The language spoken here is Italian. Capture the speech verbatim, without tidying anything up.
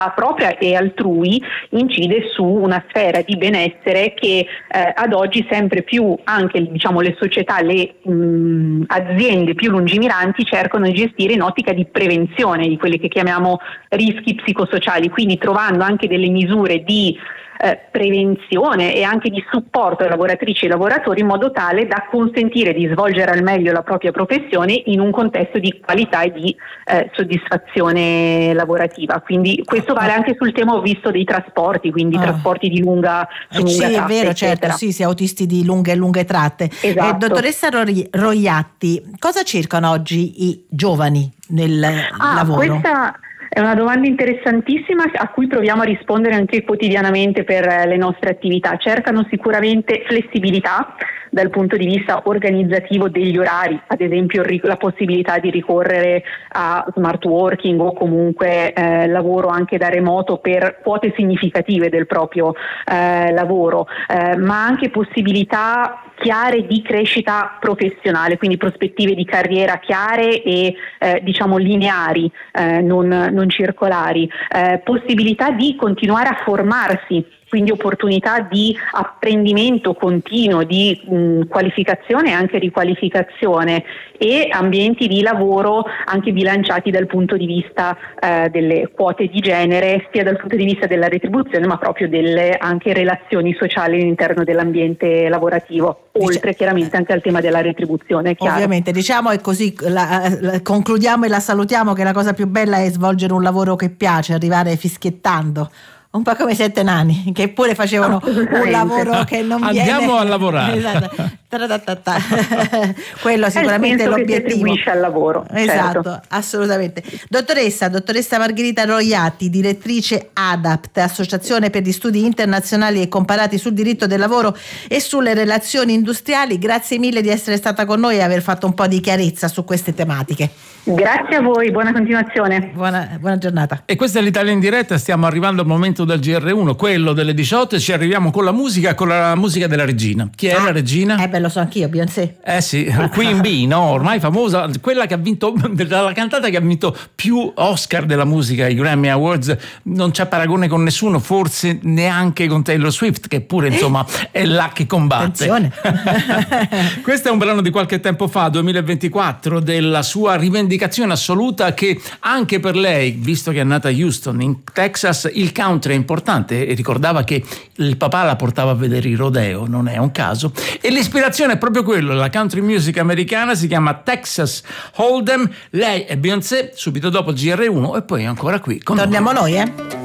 propria e altrui incide su una sfera di benessere che eh, ad oggi sempre più anche diciamo le società, le mh, aziende più lungimiranti cercano di gestire in ottica di prevenzione di quelli che chiamiamo rischi psicosociali, quindi trovando anche delle misure di Eh, prevenzione e anche di supporto ai lavoratrici e ai lavoratori in modo tale da consentire di svolgere al meglio la propria professione in un contesto di qualità e di eh, soddisfazione lavorativa. Quindi questo vale anche sul tema, ho visto, dei trasporti, quindi ah. trasporti di lunga su eh, lunga sì, tratta, è vero, eccetera. certo, sì, sì, autisti di lunghe e lunghe tratte. Esatto. Eh, dottoressa Roiatti, cosa cercano oggi i giovani nel ah, lavoro? Questa è una domanda interessantissima a cui proviamo a rispondere anche quotidianamente per le nostre attività. Cercano sicuramente flessibilità dal punto di vista organizzativo degli orari, ad esempio la possibilità di ricorrere a smart working o comunque eh, lavoro anche da remoto per quote significative del proprio eh, lavoro, eh, ma anche possibilità chiare di crescita professionale, quindi prospettive di carriera chiare e eh, diciamo lineari, eh, non, non circolari, eh, possibilità di continuare a formarsi, quindi opportunità di apprendimento continuo, di mh, qualificazione e anche riqualificazione, e ambienti di lavoro anche bilanciati dal punto di vista eh, delle quote di genere, sia dal punto di vista della retribuzione ma proprio delle anche relazioni sociali all'interno dell'ambiente lavorativo, oltre chiaramente anche al tema della retribuzione, chiaro. Ovviamente, diciamo, e così la, la, concludiamo e la salutiamo, che la cosa più bella è svolgere un lavoro che piace, arrivare fischiettando. Un po' come i Sette Nani, che pure facevano un lavoro che non Andiamo viene. Andiamo a lavorare. Esatto. Quello sicuramente è l'obiettivo. Che si attribuisce al lavoro. Esatto, certo. Assolutamente. Dottoressa, dottoressa Margherita Roiatti, direttrice ADAPT, Associazione per gli Studi Internazionali e Comparati sul Diritto del Lavoro e sulle Relazioni Industriali, grazie mille di essere stata con noi e aver fatto un po' di chiarezza su queste tematiche. Grazie a voi, buona continuazione. Buona, buona giornata. E questa è l'Italia in diretta, stiamo arrivando al momento del G R uno, quello delle diciotto, e ci arriviamo con la musica, con la musica della regina. Chi è ah, la regina? Eh beh, lo so anch'io, Beyoncé. Eh sì, Queen Bee, no? Ormai famosa, quella che ha vinto, la cantata che ha vinto più Oscar della musica ai Grammy Awards, non c'è paragone con nessuno, forse neanche con Taylor Swift, che pure insomma è là che combatte. Attenzione. Questo è un brano di qualche tempo fa, duemilaventiquattro, della sua rivendicazione assoluta, che anche per lei, visto che è nata a Houston in Texas, il country è importante, e ricordava che il papà la portava a vedere il rodeo, non è un caso, e l'ispirazione è proprio quello, la country music americana, si chiama Texas Hold'em. Lei è Beyoncé, subito dopo G R uno, e poi ancora qui con torniamo noi, eh